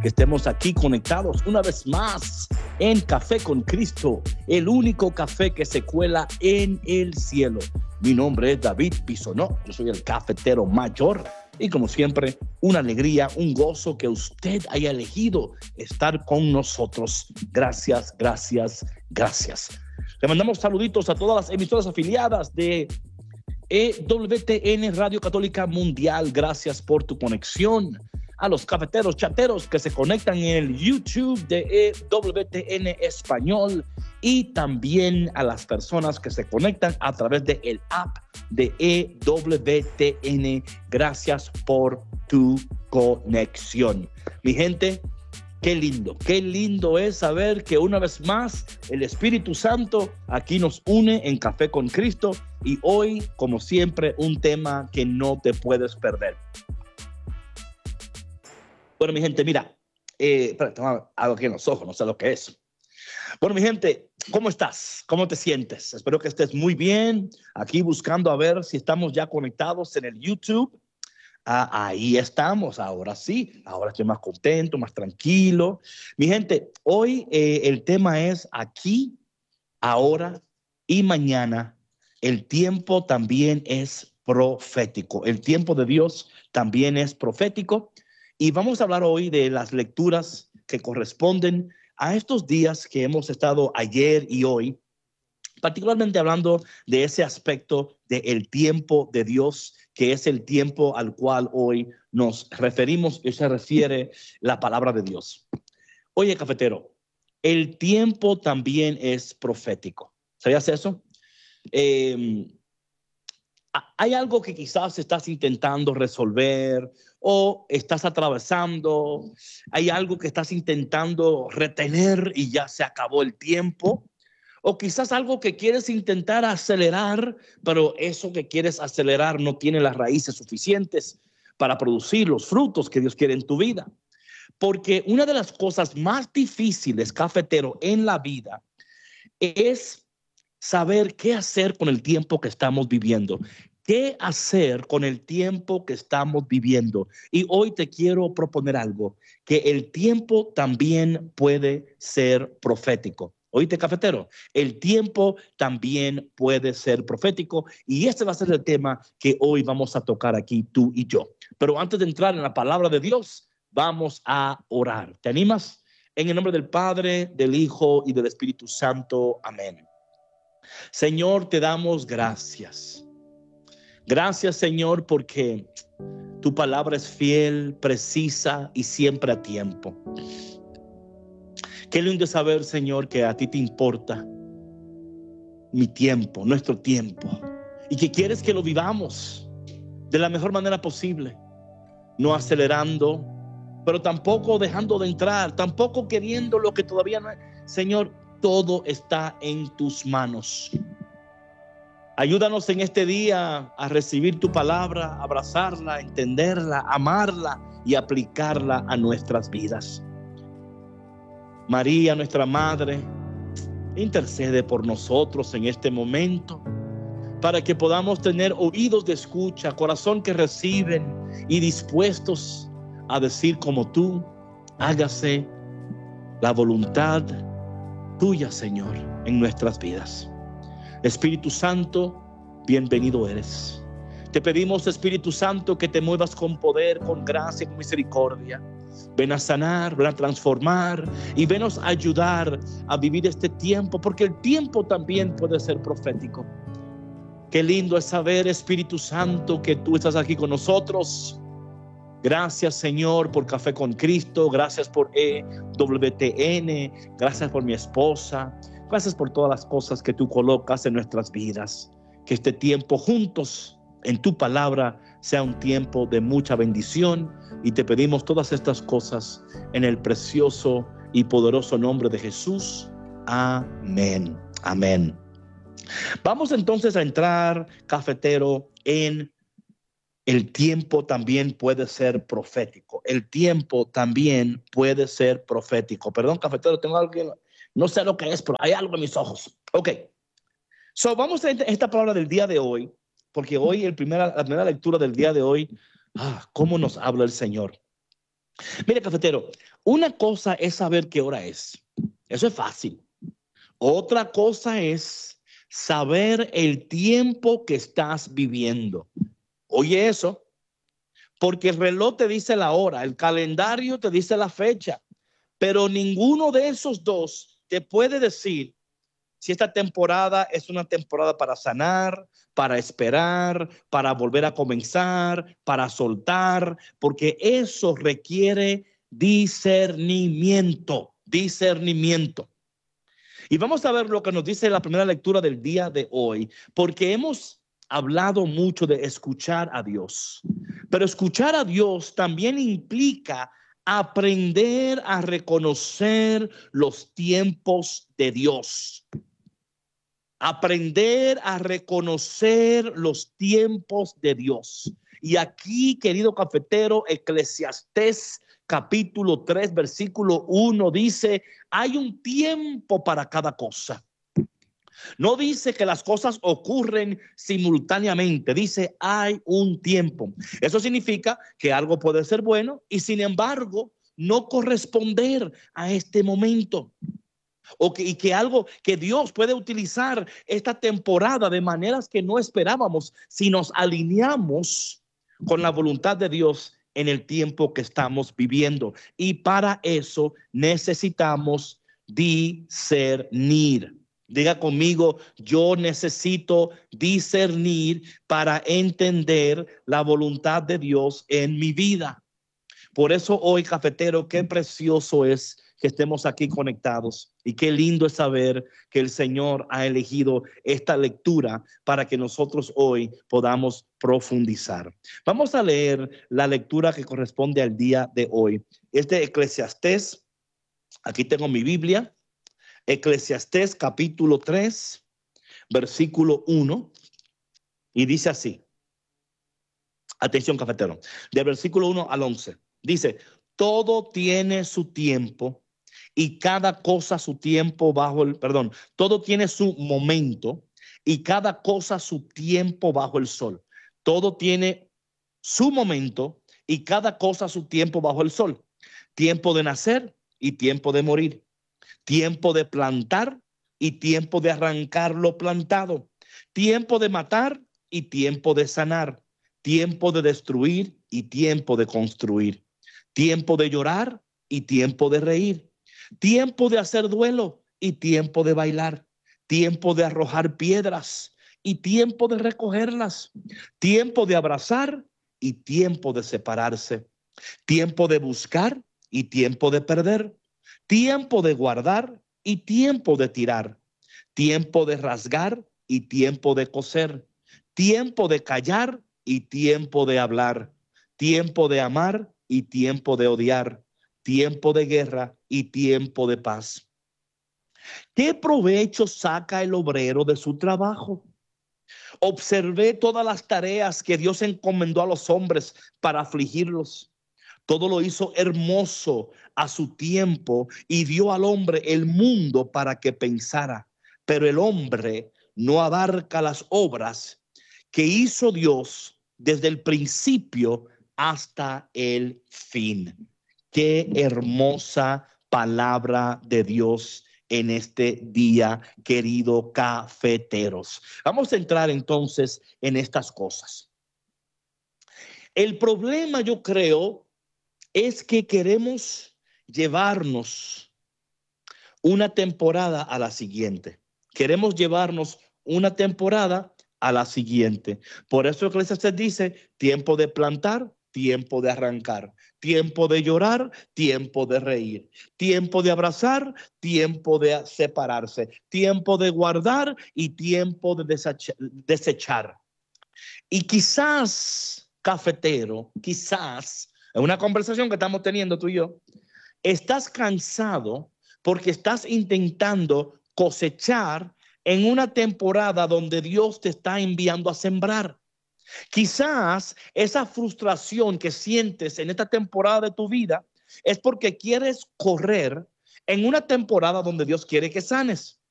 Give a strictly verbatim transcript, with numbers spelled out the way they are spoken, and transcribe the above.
que estemos aquí conectados una vez más en Café con Cristo, el único café que se cuela en el cielo. Mi nombre es David Bisonó, yo soy el cafetero mayor y como siempre, una alegría, un gozo que usted haya elegido estar con nosotros. Gracias, gracias, gracias. Le mandamos saluditos a todas las emisoras afiliadas de E W T N Radio Católica Mundial. Gracias por tu conexión. A los cafeteros chateros que se conectan en el YouTube de E W T N Español y también a las personas que se conectan a través de el app de E W T N. Gracias por tu conexión. Mi gente, qué lindo, qué lindo es saber que una vez más el Espíritu Santo aquí nos une en Café con Cristo y hoy, como siempre, un tema que no te puedes perder. Bueno, mi gente, mira, eh, espera, tengo algo aquí en los ojos, no sé lo que es. Bueno, mi gente, ¿cómo estás? ¿Cómo te sientes? Espero que estés muy bien. Aquí buscando a ver si estamos ya conectados en el YouTube. Ah, ahí estamos, ahora sí, ahora estoy más contento, más tranquilo. Mi gente, hoy eh, el tema es aquí, ahora y mañana. El tiempo también es profético. El tiempo de Dios también es profético. Y vamos a hablar hoy de las lecturas que corresponden a estos días que hemos estado ayer y hoy, particularmente hablando de ese aspecto del tiempo de Dios, que es el tiempo al cual hoy nos referimos y se refiere la palabra de Dios. Oye, cafetero, el tiempo también es profético. ¿Sabías eso? Eh, hay algo que quizás estás intentando resolver o estás atravesando, hay algo que estás intentando retener y ya se acabó el tiempo. O quizás algo que quieres intentar acelerar, pero eso que quieres acelerar no tiene las raíces suficientes para producir los frutos que Dios quiere en tu vida. Porque una de las cosas más difíciles, cafetero, en la vida es saber qué hacer con el tiempo que estamos viviendo. ¿Qué hacer con el tiempo que estamos viviendo? Y hoy te quiero proponer algo, que el tiempo también puede ser profético. Oíste, cafetero, el tiempo también puede ser profético y este va a ser el tema que hoy vamos a tocar aquí tú y yo. Pero antes de entrar en la palabra de Dios, vamos a orar. ¿Te animas? En el nombre del Padre, del Hijo y del Espíritu Santo. Amén. Señor, te damos gracias. Gracias, Señor, porque tu palabra es fiel, precisa y siempre a tiempo. Qué lindo saber, Señor, que a ti te importa mi tiempo, nuestro tiempo, y que quieres que lo vivamos de la mejor manera posible, no acelerando, pero tampoco dejando de entrar, tampoco queriendo lo que todavía no es. Señor, todo está en tus manos. Ayúdanos en este día a recibir tu palabra, abrazarla, entenderla, amarla y aplicarla a nuestras vidas. María, nuestra Madre, intercede por nosotros en este momento para que podamos tener oídos de escucha, corazón que reciben y dispuestos a decir como tú, hágase la voluntad tuya, Señor, en nuestras vidas. Espíritu Santo, bienvenido eres. Te pedimos, Espíritu Santo, que te muevas con poder, con gracia y con misericordia. Ven a sanar, ven a transformar y venos a ayudar a vivir este tiempo, porque el tiempo también puede ser profético. Qué lindo es saber, Espíritu Santo, que tú estás aquí con nosotros. Gracias, Señor, por Café con Cristo. Gracias por E W T N. Gracias por mi esposa. Gracias por todas las cosas que tú colocas en nuestras vidas. Que este tiempo juntos en tu palabra sea un tiempo de mucha bendición. Y te pedimos todas estas cosas en el precioso y poderoso nombre de Jesús. Amén. Amén. Vamos entonces a entrar, cafetero, en el tiempo también puede ser profético. El tiempo también puede ser profético. Perdón, cafetero, tengo algo que no sé lo que es, pero hay algo en mis ojos. Ok. So, vamos a esta palabra del día de hoy, porque hoy el primera, la primera lectura del día de hoy, ah, cómo nos habla el Señor. Mire, cafetero, Una cosa es saber qué hora es. Eso es fácil. Otra cosa es saber el tiempo que estás viviendo. Oye eso, porque el reloj te dice la hora, el calendario te dice la fecha, pero ninguno de esos dos te puede decir si esta temporada es una temporada para sanar, para esperar, para volver a comenzar, para soltar, porque eso requiere discernimiento, discernimiento. Y vamos a ver lo que nos dice la primera lectura del día de hoy, porque hemos hablado mucho de escuchar a Dios, pero escuchar a Dios también implica aprender a reconocer los tiempos de Dios. Aprender a reconocer los tiempos de Dios. Y aquí, querido cafetero, Eclesiastés capítulo tres, versículo uno dice, hay un tiempo para cada cosa. No dice que las cosas ocurren simultáneamente, dice hay un tiempo. Eso significa que algo puede ser bueno y sin embargo no corresponder a este momento. O que, y que algo que Dios puede utilizar esta temporada de maneras que no esperábamos si nos alineamos con la voluntad de Dios en el tiempo que estamos viviendo. Y para eso necesitamos discernir. Diga conmigo, yo necesito discernir para entender la voluntad de Dios en mi vida. Por eso hoy, cafetero, qué precioso es que estemos aquí conectados y qué lindo es saber que el Señor ha elegido esta lectura para que nosotros hoy podamos profundizar. Vamos a leer la lectura que corresponde al día de hoy. Es de Eclesiastés. Aquí tengo mi Biblia. Eclesiastés capítulo tres, versículo uno. Y dice así. Atención, cafetero. Del versículo uno al once. Dice, todo tiene su tiempo y cada cosa su tiempo bajo el, perdón, todo tiene su momento y cada cosa su tiempo bajo el sol. Todo tiene su momento y cada cosa su tiempo bajo el sol. Tiempo de nacer y tiempo de morir. Tiempo de plantar y tiempo de arrancar lo plantado. Tiempo de matar y tiempo de sanar. Tiempo de destruir y tiempo de construir. Tiempo de llorar y tiempo de reír. Tiempo de hacer duelo y tiempo de bailar. Tiempo de arrojar piedras y tiempo de recogerlas. Tiempo de abrazar y tiempo de separarse. Tiempo de buscar y tiempo de perder. Tiempo de guardar y tiempo de tirar. Tiempo de rasgar y tiempo de coser. Tiempo de callar y tiempo de hablar. Tiempo de amar y tiempo de odiar. Tiempo de guerra y tiempo de paz. ¿Qué provecho saca el obrero de su trabajo? Observé todas las tareas que Dios encomendó a los hombres para afligirlos. Todo lo hizo hermoso a su tiempo y dio al hombre el mundo para que pensara. Pero el hombre no abarca las obras que hizo Dios desde el principio hasta el fin. Qué hermosa palabra de Dios en este día, querido cafeteros. Vamos a entrar entonces en estas cosas. El problema, yo creo, es que queremos llevarnos una temporada a la siguiente. Queremos llevarnos una temporada a la siguiente. Por eso Eclesiastés dice, tiempo de plantar, tiempo de arrancar, tiempo de llorar, tiempo de reír, tiempo de abrazar, tiempo de separarse, tiempo de guardar y tiempo de desechar. Y quizás, cafetero, quizás, en una conversación que estamos teniendo tú y yo, estás cansado porque estás intentando cosechar en una temporada donde Dios te está enviando a sembrar. Quizás esa frustración que sientes en esta temporada de tu vida es porque quieres correr en una temporada donde Dios quiere que sanes.